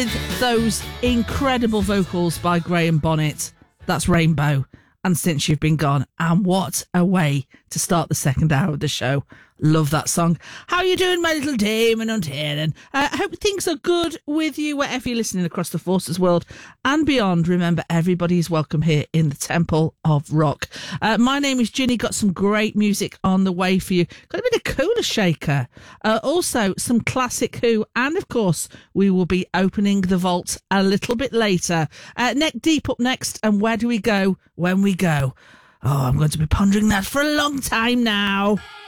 with those incredible vocals by Graham Bonnet. That's Rainbow and Since You've Been Gone. And what a way to start the second hour of the show. Love that song. How are you doing, my little Damon and Helen? I hope things are good with you wherever you're listening across the Forces world and beyond. Remember, everybody is welcome here in the Temple of Rock. My name is Ginny. Got some great music on the way for you. Got a bit of Cooler Shaker. Also, some classic Who. And, of course, we will be opening the vault a little bit later. Neck Deep up next. And where do we go when we go? Oh, I'm going to be pondering that for a long time now.